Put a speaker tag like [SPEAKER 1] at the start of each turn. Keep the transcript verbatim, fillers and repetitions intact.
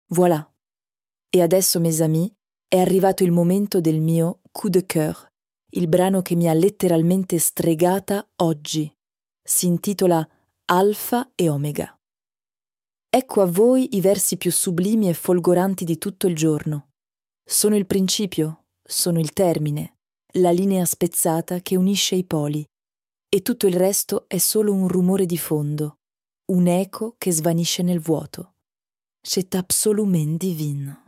[SPEAKER 1] Voilà. E adesso, mes amis, è arrivato il momento del mio coup de cœur, il brano che mi ha letteralmente stregata oggi. Si intitola Alfa e Omega. Ecco a voi i versi più sublimi e folgoranti di tutto il giorno. Sono il principio, sono il termine, la linea spezzata che unisce i poli, e tutto il resto è solo un rumore di fondo, un eco che svanisce nel vuoto. C'est absolument divin.